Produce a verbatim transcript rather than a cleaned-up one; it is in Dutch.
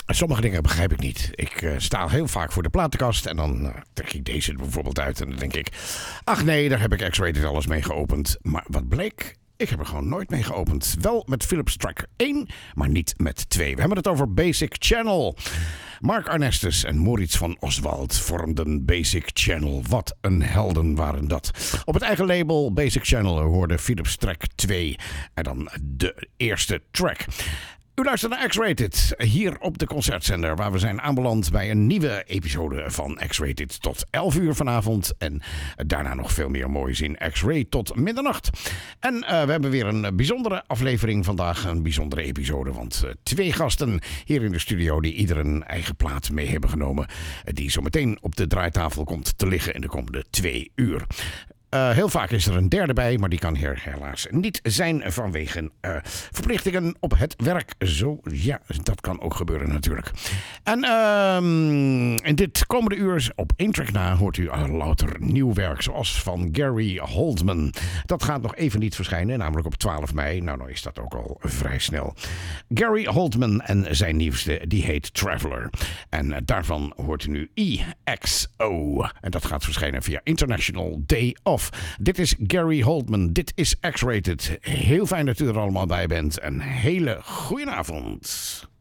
Sommige dingen begrijp ik niet. Ik uh, sta heel vaak voor de platenkast en dan uh, trek ik deze er bijvoorbeeld uit. En dan denk ik, ach nee, daar heb ik X-Rated alles mee geopend. Maar wat bleek? Ik heb er gewoon nooit mee geopend. Wel met Philips Track één, maar niet met twee. We hebben het over Basic Channel. Mark Arnestes en Moritz van Oswald vormden Basic Channel. Wat een helden waren dat. Op het eigen label Basic Channel hoorde Philips Track twee. En dan de eerste track. U luistert naar X-Rated, hier op de Concertzender, waar we zijn aanbeland bij een nieuwe episode van X-Rated tot elf uur vanavond. En daarna nog veel meer moois in X-Ray tot middernacht. En uh, we hebben weer een bijzondere aflevering vandaag, een bijzondere episode. Want uh, twee gasten hier in de studio die ieder een eigen plaat mee hebben genomen. Uh, die zo meteen op de draaitafel komt te liggen in de komende twee uur. Uh, heel vaak is er een derde bij, maar die kan hier helaas niet zijn vanwege uh, verplichtingen op het werk. Zo, ja, dat kan ook gebeuren natuurlijk. En uh, in dit komende uur op één track na hoort u uh, louter nieuw werk, zoals van Gary Holdman. Dat gaat nog even niet verschijnen, namelijk op twaalf mei. Nou, nou is dat ook al vrij snel. Gary Holdman en zijn nieuwste, die heet Traveler. En uh, daarvan hoort u nu E X O. En dat gaat verschijnen via International Day of. Dit is Gary Holdman, dit is X-Rated. Heel fijn dat u er allemaal bij bent. Een hele goeie avond.